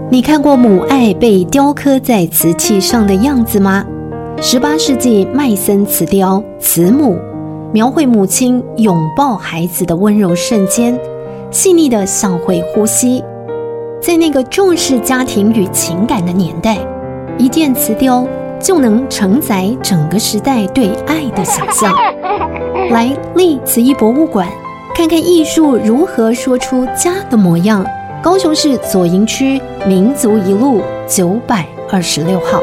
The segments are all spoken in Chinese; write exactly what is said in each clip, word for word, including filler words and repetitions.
你看过母爱被雕刻在瓷器上的样子吗？十八世纪麦森瓷雕《慈母》描绘母亲拥抱孩子的温柔瞬间，细腻的像会呼吸。在那个重视家庭与情感的年代，一件瓷雕就能承载整个时代对爱的想象。来历慈艺博物馆看看艺术如何说出家的模样。高雄市左营区民族一路九百二十六号。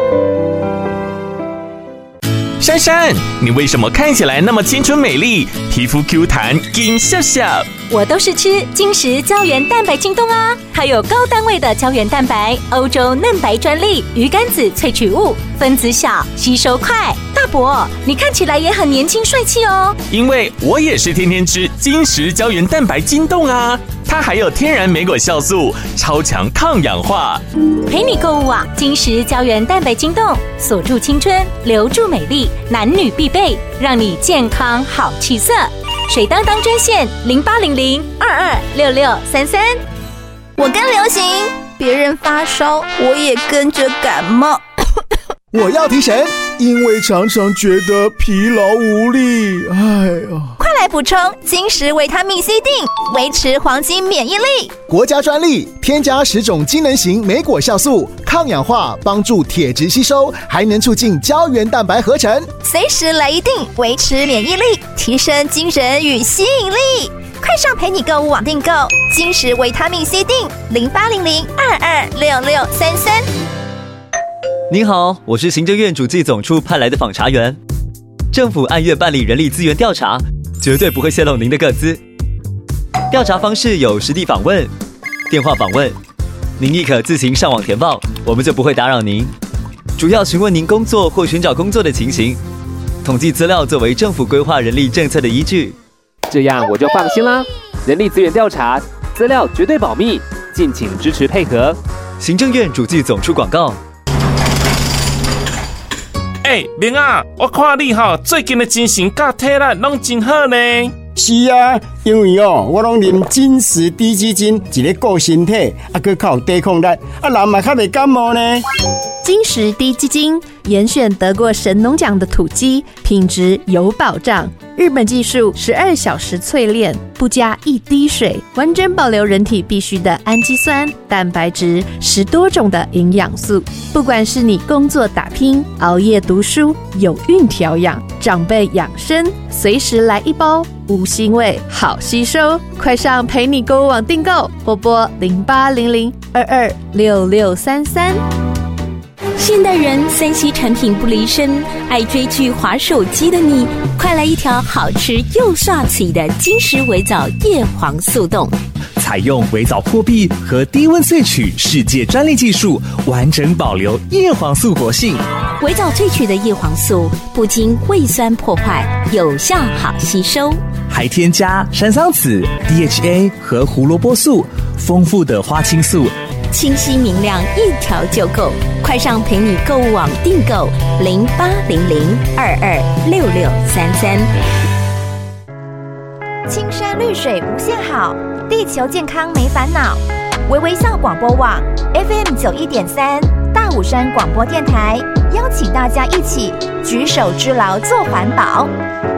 珊珊，你为什么看起来那么青春美丽，皮肤 Q 弹金笑笑？ 我都是吃金石胶原蛋白京东啊，它有高单位的胶原蛋白，欧洲嫩白专利，鱼肝子萃取物，分子小，吸收快。大伯，你看起来也很年轻帅气哦。 因为我也是天天吃金石胶原蛋白京东啊，它还有天然莓果酵素，超强抗氧化。 陪你购物啊，金石胶原蛋白京东，锁住青春，留住美丽，男女必备，让你健康好气色。水当当专线零八零零二二六六三三。 我跟流行，别人发烧，我也跟着感冒。 我要提神，因为常常觉得疲劳无力。哎呀， 快来补充金石维他命 C 锭，维持黄金免疫力。 国家专利，添加十种机能型莓果酵素，抗氧化，帮助铁质吸收，还能促进胶原蛋白合成。 随时来一锭，维持免疫力，提升精神与吸引力。快上陪你购物网订购金石维他命 C 锭，零八零零二二六六三三。 您好，我是行政院主计总处派来的访查员。政府按月办理人力资源调查，绝对不会泄露您的个资。调查方式有实地访问、电话访问，您亦可自行上网填报，我们就不会打扰您。主要询问您工作或寻找工作的情形，统计资料作为政府规划人力政策的依据。 这样我就放心啦。人力资源调查资料绝对保密，敬请支持配合。 行政院主计总处广告。 哎、欸，明啊，我看你哈最近的精神甲体力拢真好呢。 是啊，因为哦，我拢啉金石低基金，一个顾身体，啊，佮较有抵抗力，啊，人嘛较袂感冒呢。 金石低基金严选得过神农奖的土鸡，品质有保障。日本技术十二小时淬炼，不加一滴水，完整保留人体必需的氨基酸、蛋白质，十多种的营养素。不管是你工作打拼、熬夜读书、有孕调养、长辈养生，随时来一包，无腥味，好吸收。快上陪你购物网订购，或拨零八零零二二六六三三。 现代人三 C 产品不离身，爱追剧滑手机的你，快来一条好吃又刷嘴的金石微藻叶黄素冻， 采用微藻破壁和低温萃取世界专利技术，完整保留叶黄素活性。 微藻萃取的叶黄素不经胃酸破坏，有效好吸收， 还添加山桑子、D H A 和胡萝卜素，丰富的花青素， 清晰明亮，一条就够。快上陪你购物网订购零八零零二二六六三三。 青山绿水无限好，地球健康没烦恼。微微笑广播网 F M 九一点三，大武山广播电台，邀请大家一起举手之劳做环保。